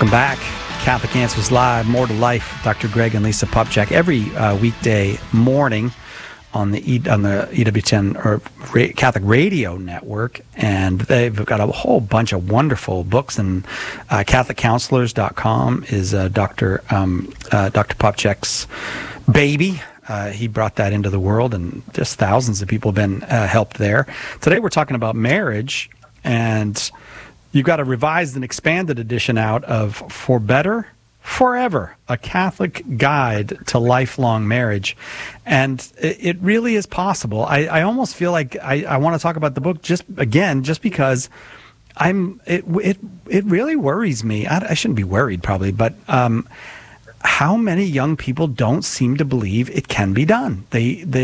Welcome back. Catholic Answers Live, More to Life, Dr. Greg and Lisa Popcak, every weekday morning on the EWTN or Catholic Radio Network, and they've got a whole bunch of wonderful books. And CatholicCounselors.com is Dr. Popcak's baby. He brought that into the world, and just thousands of people have been helped there. Today we're talking about marriage, and you've got a revised and expanded edition out of For Better Forever, a Catholic guide to lifelong marriage. And it really is possible. I almost feel like I want to talk about the book just because it really worries me. I shouldn't be worried probably, but how many young people don't seem to believe it can be done. They